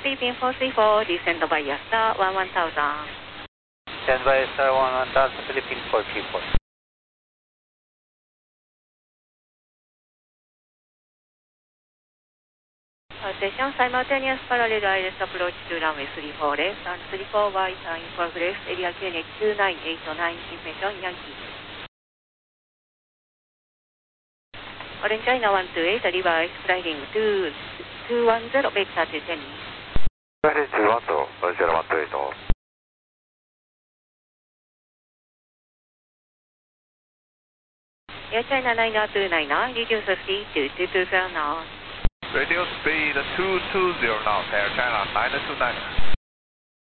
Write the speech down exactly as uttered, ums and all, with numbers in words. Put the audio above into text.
Philippine four three four, descend by Star one one thousand. Stand by Star one one thousand, Philippine four three four. Station simultaneous parallel iris approach to runway three four left and three four right in progress, area Q N H two nine eight nine, information Yankee. Orange China one two eight, reverse sliding to two one zero, vector to ten. Sliding two one zero, Orange China one two eight. Air China nine two nine, reduce speed to two two zero knots. Radio speed two two zero knots, Air China nine two nine.